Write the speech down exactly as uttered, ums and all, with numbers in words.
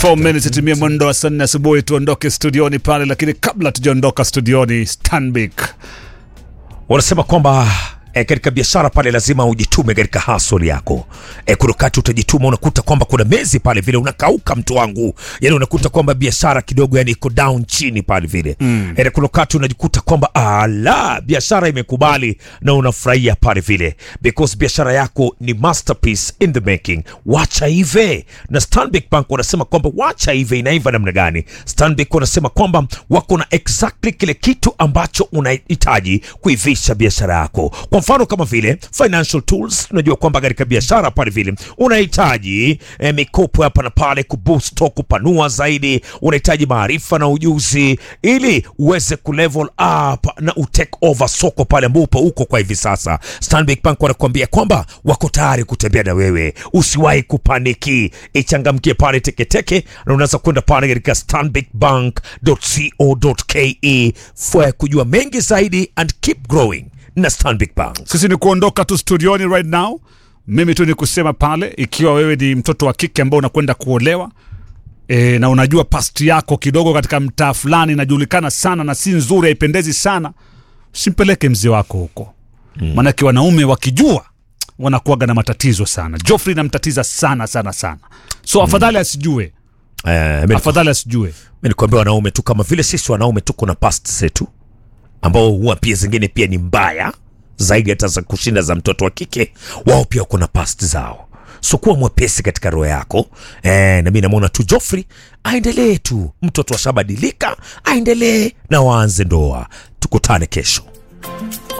four minutes itimie mwendo wa saa nne asubuhi tuondoke studioni pale, lakini kabla tujaondoka studioni, Stanbic wanasema kwamba E, katika biashara pale lazima ujitume katika hustle yako. E, kuna wakati utajituma unakuta kwamba kuna mezi pale vile unakauka mtu wangu. Yaani unakuta kwamba biashara kidogo yani iko down chini pale vile. Mm. E, kuna wakati unajikuta kwamba ala biashara imekubali na unafurahia pale vile because biashara yako ni masterpiece in the making. Wacha hive. Na Stanbic Bank wanasema kwamba wacha hive inaiva namna gani? Stanbic wanasema kwamba wako na exactly kile kitu ambacho unahitaji kuivisha biashara yako. Kwa mfano kama vile financial tools, unajua kwamba katika biashara pale vile unahitaji eh, mikopo hapa na pale kuboost stock, kupanua zaidi, unahitaji maarifa na ujuzi ili uweze kulevel up na utake over soko pale ambapo uko kwa hivi sasa. Stanbic Bank wanakuambia kwamba wako tayari kutembea na wewe. Usiwahi kupaniki, ichangamkie pale teketeke na unaweza kwenda pale katika stanbic bank dot co dot ke for kujua mengi zaidi and keep growing na Stanbic Bank. Sisi ni kuondoka tu studioni right now. Mimi tu ni kusema pale, ikiwa wewe ni mtoto wa kike ambao unakwenda kuolewa e, na unajua past yako kidogo katika mtaa fulani inajulikana sana na si nzuri, haipendezi sana, usimpeleke mzee wako huko. Mm. Maana kwa wanaume wakijua wanakuaga na matatizo sana. Geoffrey namtatiza sana sana sana. So afadhali asijue. Eh, afadhali asijue. Mimi nikwambia wanaume tu kama vile sisi wanaume tuko na past zetu ambao huwa pia zingine pia ni mbaya zaidi hata za kushinda za mtoto wa kike. Wao pia kuna past zao. So kuwa mwepesi katika roho yako. Eh, na mimi namuona tu Geoffrey aendelee tu, mtoto ashabadilika, aendelee na waanze ndoa. Tukutane kesho.